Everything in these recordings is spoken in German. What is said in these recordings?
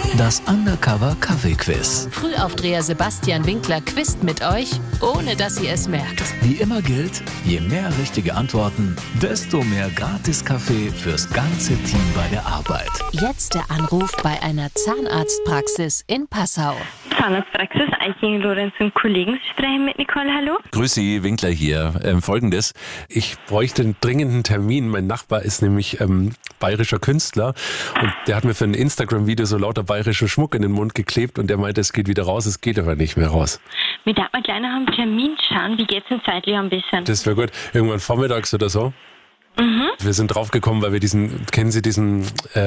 Das Undercover Kaffee-Quiz. Frühaufdreher Sebastian Winkler quizt mit euch, ohne dass ihr es merkt. Wie immer gilt, je mehr richtige Antworten, desto mehr Gratis-Kaffee fürs ganze Team bei der Arbeit. Jetzt der Anruf bei einer Zahnarztpraxis in Passau. Zahnarztpraxis, Eiching, Lorenz und Kollegen. Sie sprechen mit Nicole, hallo? Grüß Sie, Winkler hier. Folgendes, ich bräuchte einen dringenden Termin. Mein Nachbar ist nämlich bayerischer Künstler und der hat mir für ein Instagram-Video so lauter bayerischen Schmuck in den Mund geklebt und der meinte, es geht wieder raus, es geht aber nicht mehr raus. Wir darf mal gleich nach einem Termin schauen. Wie geht's denn zeitlich ein bisschen? Das wäre gut. Irgendwann vormittags oder so. Wir sind draufgekommen, weil wir kennen Sie diesen,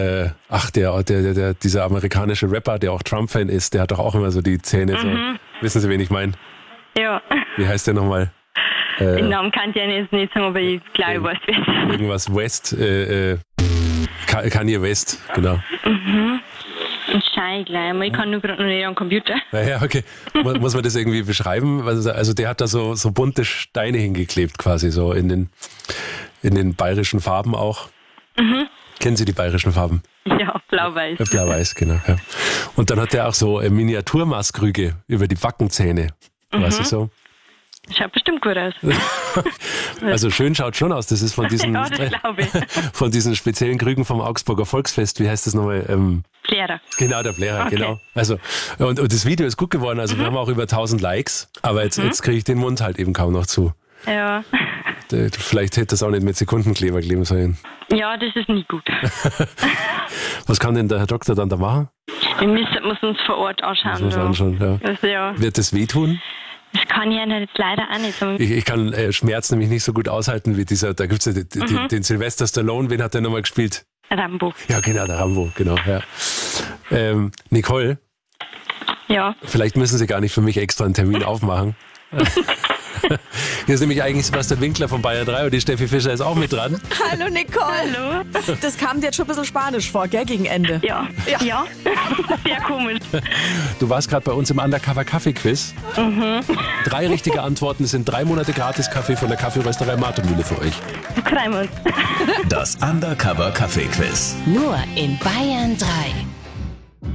dieser amerikanische Rapper, der auch Trump-Fan ist, der hat doch auch immer so die Zähne so. Wissen Sie, wen ich meine? Ja. Wie heißt der nochmal? Den Namen kann ich ja jetzt nicht sagen, aber ich glaube, ich weiß wer. Irgendwas West, Kanye West, genau. Und schau gleich mal, ich kann nur gerade noch nicht am Computer. Naja, okay. Muss man das irgendwie beschreiben? Also der hat da so bunte Steine hingeklebt quasi, so in den bayerischen Farben auch. Kennen Sie die bayerischen Farben? Ja, blau-weiß. Ja, blau-weiß, genau. Ja. Und dann hat der auch so Miniaturmaßkrüge über die Backenzähne. Weißt du so? Schaut bestimmt gut aus. Also schön schaut schon aus. Das ist von diesen, Ja, das glaube ich. von diesen speziellen Krügen vom Augsburger Volksfest. Wie heißt das nochmal? Lehrer. Genau, der Flair, Okay. genau. Also, und das Video ist gut geworden. Also wir haben auch über 1000 Likes. Aber jetzt kriege ich den Mund halt eben kaum noch zu. Ja. Vielleicht hätte das auch nicht mit Sekundenkleber kleben sollen. Ja, das ist nie gut. Was kann denn der Herr Doktor dann da machen? Wir müssen uns vor Ort anschauen. Muss man anschauen, ja. Also, ja. Wird das wehtun? Das kann ich ja jetzt leider auch nicht sagen. Ich kann Schmerz nämlich nicht so gut aushalten wie dieser, da gibt's ja den Sylvester Stallone, wen hat der nochmal gespielt? Rambo. Ja, genau, der Rambo, genau. Ja. Nicole, Ja. vielleicht müssen Sie gar nicht für mich extra einen Termin aufmachen. Hier ist nämlich eigentlich Sebastian Winkler von Bayern 3 und die Steffi Fischer ist auch mit dran. Hallo Nicole. Hallo? Das kam dir jetzt schon ein bisschen Spanisch vor, gell, gegen Ende? Ja. Ja. Sehr komisch. Du warst gerade bei uns im Undercover Kaffee-Quiz. 3 richtige Antworten, es sind 3 Monate Gratis-Kaffee von der Kaffeerösterei Martermühle für euch. Freuen wir uns. Das Undercover Kaffee-Quiz. Nur in Bayern 3.